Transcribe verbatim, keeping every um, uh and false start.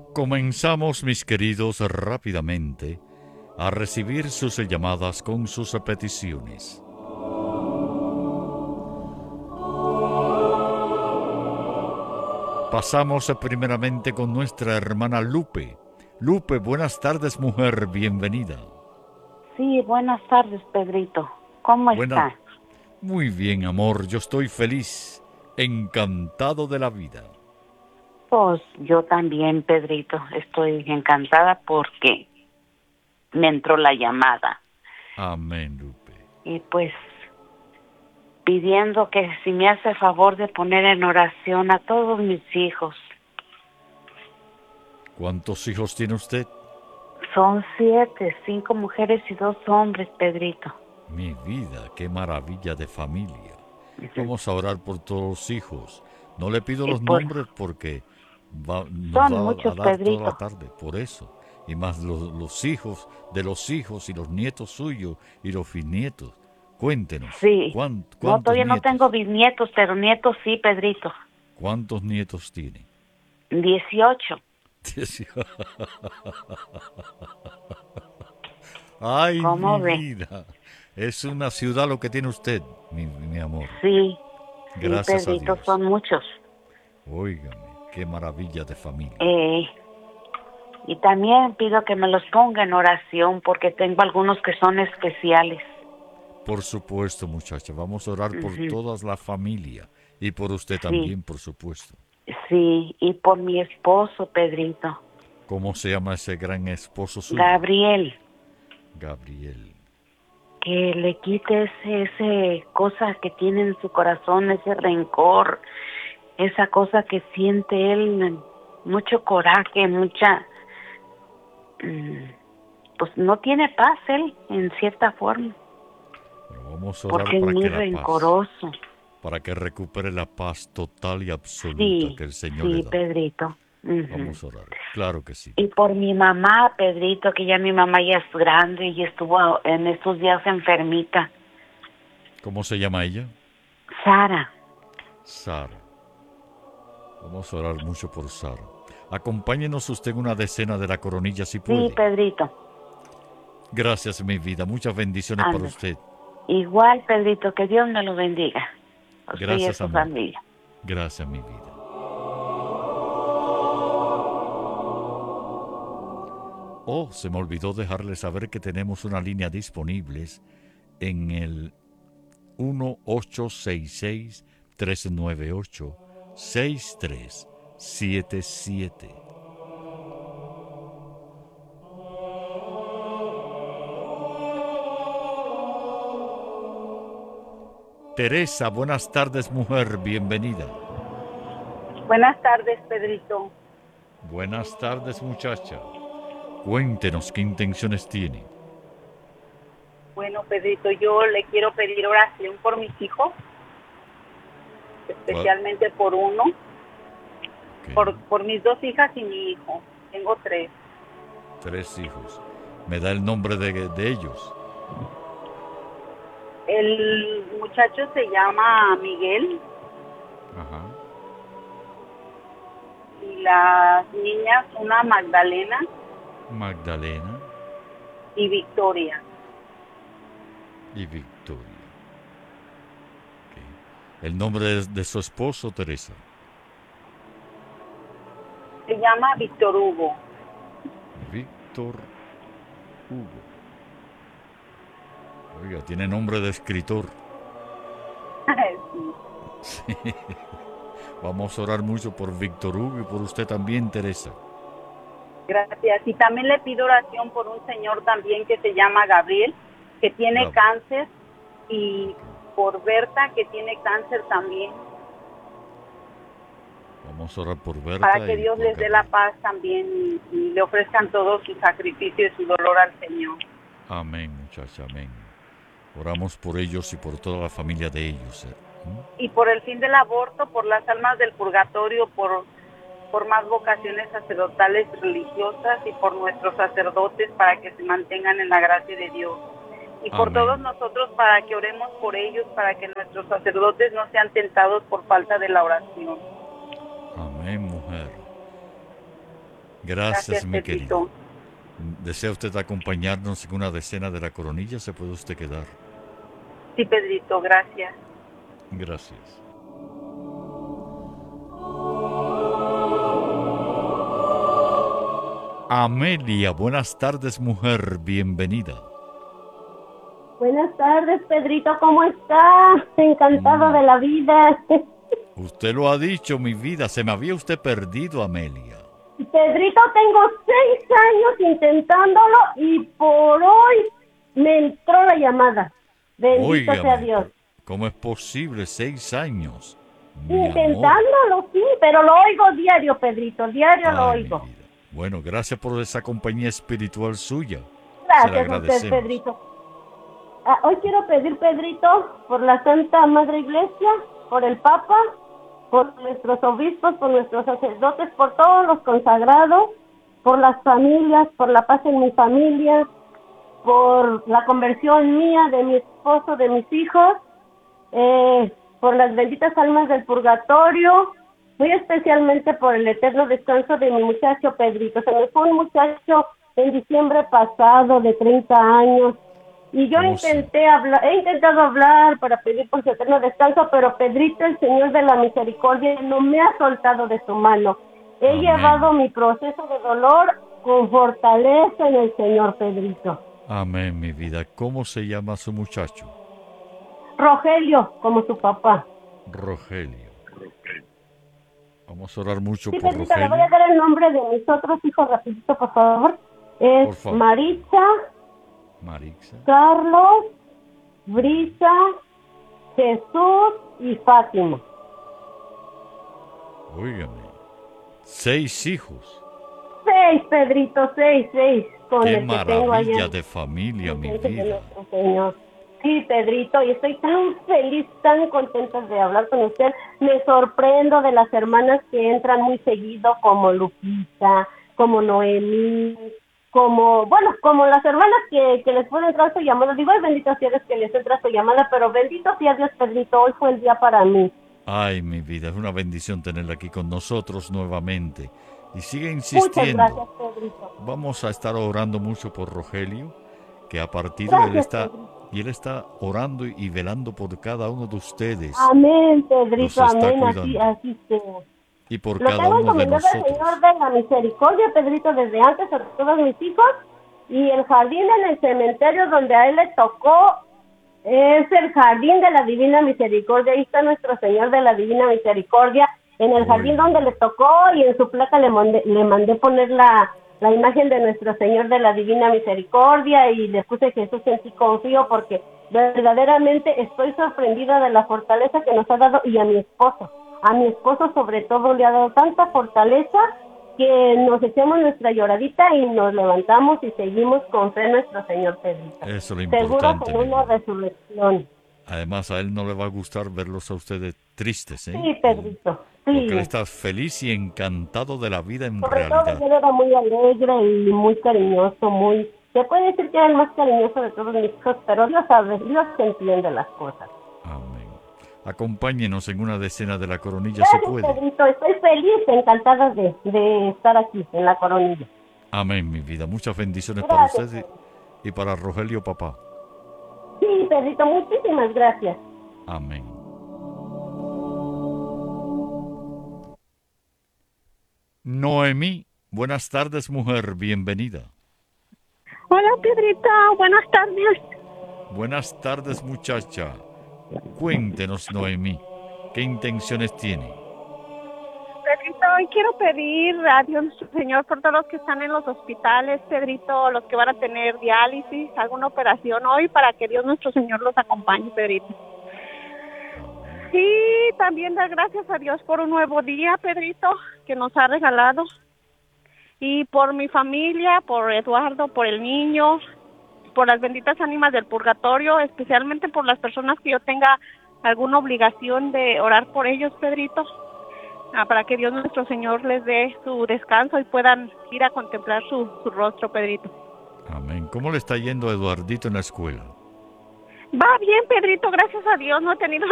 Comenzamos, mis queridos, rápidamente a recibir sus llamadas con sus peticiones. Pasamos primeramente con nuestra hermana Lupe. Lupe, buenas tardes, mujer, bienvenida. Sí, buenas tardes, Pedrito. ¿Cómo Buena, está? muy bien, amor, yo estoy feliz, encantado de la vida. Pues yo también, Pedrito, estoy encantada porque me entró la llamada. Amén, Lupe. Y pues pidiendo que si me hace favor de poner en oración a todos mis hijos. ¿Cuántos hijos tiene usted? Son siete, cinco mujeres y dos hombres, Pedrito. Mi vida, qué maravilla de familia. Vamos a orar por todos los hijos. No le pido Y los pues nombres porque va, nos son va a muchos, dar toda la Pedrito. tarde, por eso. Y más los, los hijos de los hijos y los nietos suyos y los bisnietos. Cuéntenos, Sí. ¿cuán, No, ¿cuántos todavía no tengo nietos? bisnietos, pero nietos sí, Pedrito. ¿Cuántos nietos tiene? Dieciocho. Ay, ¿Cómo mi ve? vida. Es una ciudad lo que tiene usted, mi, mi amor. Sí, sí, Gracias a Pedrito, Dios. son muchos. Óigame, qué maravilla de familia. Eh, y también pido que me los ponga en oración porque tengo algunos que son especiales. Por supuesto, muchacha, vamos a orar por Ujú. toda la familia y por usted Sí, también, por supuesto. sí, y por mi esposo, Pedrito, ¿Cómo se llama ese gran esposo suyo? Gabriel, Gabriel. que le quite ese, ese cosa que tiene en su corazón, ese rencor, esa cosa que siente él, mucho coraje, mucha, mm, pues no tiene paz él, en cierta forma, Bueno, vamos a orar porque es para muy que la paz, rencoroso. para que recupere la paz total y absoluta Sí, que el Señor le sí, da. Pedrito. Ujú. Vamos a orar. Claro que sí. Y por mi mamá, Pedrito, que ya mi mamá ya es grande y estuvo en estos días enfermita. ¿Cómo se llama ella? Sara. Sara. Vamos a orar mucho por Sara. Acompáñenos usted en una decena de la coronilla si Sí, puede. Pedrito. Gracias, mi vida. Muchas bendiciones para Ándale. usted. Igual, Pedrito, que Dios me lo bendiga. A usted y a Gracias, su amor. familia. Gracias, mi vida. Oh, se me olvidó dejarle saber que tenemos una línea disponible en el uno ocho seis seis, tres nueve ocho, seis tres siete siete. Teresa, buenas tardes, mujer, bienvenida. Buenas tardes, Pedrito. Buenas tardes, muchacha. Cuéntenos qué intenciones tiene. Bueno, Pedrito, yo le quiero pedir oración por mis hijos, ¿Cuál? especialmente por uno, Okay. por, por mis dos hijas y mi hijo. Tengo tres. Tres hijos. ¿Me da el nombre de, de ellos? El muchacho se llama Miguel. Ajá. Y las niñas, una Magdalena Magdalena y Victoria. y Victoria. Okay. ¿El nombre de, de su esposo, Teresa? Se llama Víctor Hugo. Víctor Hugo. Oiga, tiene nombre de escritor. Sí. Sí. Vamos a orar mucho por Víctor Hugo y por usted también, Teresa. Gracias. Y también le pido oración por un señor también que se llama Gabriel, que tiene Gabriel. cáncer, y por Berta, que tiene cáncer también. Vamos a orar por Berta. Para que y Dios por les dé Gabriel. la paz también y, y le ofrezcan todo su sacrificio y su dolor al Señor. Amén, muchacha, amén. Oramos por ellos y por toda la familia de ellos. ¿eh? Y por el fin del aborto, por las almas del purgatorio, por, por más vocaciones sacerdotales religiosas y por nuestros sacerdotes para que se mantengan en la gracia de Dios. Y por Amén. todos nosotros para que oremos por ellos, para que nuestros sacerdotes no sean tentados por falta de la oración. Amén, mujer. Gracias, Gracias, mi Pedrito. querido. ¿Desea usted acompañarnos en una decena de la coronilla? Se puede usted quedar. Sí, Pedrito, gracias. Gracias. Amelia, buenas tardes, mujer, bienvenida. Buenas tardes, Pedrito, ¿cómo está? Encantado Mm. de la vida. Usted lo ha dicho, mi vida, se me había usted perdido, Amelia. Pedrito, tengo seis años intentándolo y por hoy me entró la llamada. Bendito sea Óigame, Dios. ¿cómo es posible? Seis años. Mi amor. Intentándolo, sí, pero lo oigo diario, Pedrito, diario lo Ay, mi oigo. vida. Bueno, gracias por esa compañía espiritual suya. Se la Gracias a usted, agradecemos. Pedrito. Ah, hoy quiero pedir, Pedrito, por la Santa Madre Iglesia, por el Papa, por nuestros obispos, por nuestros sacerdotes, por todos los consagrados, por las familias, por la paz en mi familia, por la conversión mía, de mi esposo, de mis hijos, eh, por las benditas almas del purgatorio, muy especialmente por el eterno descanso de mi muchacho Pedrito. Se me fue un muchacho en diciembre pasado de treinta años, y yo ¿Cómo se- intenté hablar, he intentado hablar para pedir por su eterno descanso, pero Pedrito, el Señor de la Misericordia, no me ha soltado de su mano. He Amén. llevado mi proceso de dolor con fortaleza en el Señor, Pedrito. Amén, mi vida. ¿Cómo se llama su muchacho? Rogelio, como su papá. Rogelio. Vamos a orar mucho Sí, por Pedrito, le voy a Rogelio. dar el nombre de mis otros hijos rapidito, por favor. Por Es favor. Maritza, Marixa. Carlos, Brisa, Jesús y Fátima. Óigame. Seis hijos. Seis, Pedrito, seis, seis. Con Qué el que tengo allá. maravilla de familia, mi Presente de vida. nuestro Señor. Sí, Pedrito, y estoy tan feliz, tan contenta de hablar con usted. Me sorprendo de las hermanas que entran muy seguido, como Lupita, como Noemí, como, bueno, como las hermanas que, que les puede entrar su llamada. Digo, ay, bendito sea Dios que les entra su llamada, pero bendito sea Dios, Pedrito, hoy fue el día para mí. Ay, mi vida, es una bendición tenerla aquí con nosotros nuevamente. Y sigue Muchas insistiendo. gracias, Pedrito. Vamos a estar orando mucho por Rogelio, que ha partido. Él Gracias, está, Pedrito. y él está orando y velando por cada uno de ustedes Amén, Los Pedrito, está amén, así, cuidando. así sea. y por Lo cada tengo uno de encomendado al nosotros. Señor de la Misericordia, Pedrito, desde antes a todos mis hijos, y el jardín en el cementerio donde a él le tocó es el jardín de la Divina Misericordia. Ahí está nuestro Señor de la Divina Misericordia, en el Muy jardín bien. donde le tocó, y en su placa le mandé, le mandé poner la, la imagen de nuestro Señor de la Divina Misericordia, y le puse Jesús en ti confío, porque verdaderamente estoy sorprendida de la fortaleza que nos ha dado, y a mi esposo, a mi esposo sobre todo le ha dado tanta fortaleza que nos echamos nuestra lloradita y nos levantamos y seguimos con fe en nuestro Señor Pedrito. Eso es lo Seguro importante. con mi una vida. resurrección. Además, a él no le va a gustar verlos a ustedes tristes, ¿eh? Sí, Pedrito, Porque sí. él está feliz y encantado de la vida en Sobre todo realidad. él era muy alegre y muy cariñoso, muy... Se puede decir que era el más cariñoso de todos mis hijos, pero Dios sabe, Dios entiende las cosas. Amén. Acompáñenos en una decena de la coronilla, ¿se Gracias, puede? Pedrito, estoy feliz, encantada de, de estar aquí en la coronilla. Amén, mi vida. Muchas bendiciones para Gracias, usted y, y para Rogelio, papá. Sí, Pedrito, muchísimas gracias. Amén. Noemí, buenas tardes, mujer, bienvenida. Hola, Pedrito, buenas tardes. Buenas tardes, muchacha. Cuéntenos, Noemí, ¿qué intenciones tiene? Pedrito, hoy quiero pedir a Dios nuestro Señor por todos los que están en los hospitales, Pedrito, los que van a tener diálisis, alguna operación hoy, para que Dios nuestro Señor los acompañe, Pedrito. Y también dar gracias a Dios por un nuevo día, Pedrito, que nos ha regalado. Y por mi familia, por Eduardo, por el niño, por las benditas ánimas del purgatorio, especialmente por las personas que yo tenga alguna obligación de orar por ellos, Pedrito, ah, para que Dios nuestro Señor les dé su descanso y puedan ir a contemplar su, su rostro, Pedrito. Amén. ¿Cómo le está yendo a Eduardito en la escuela? Va bien, Pedrito, gracias a Dios, no he tenido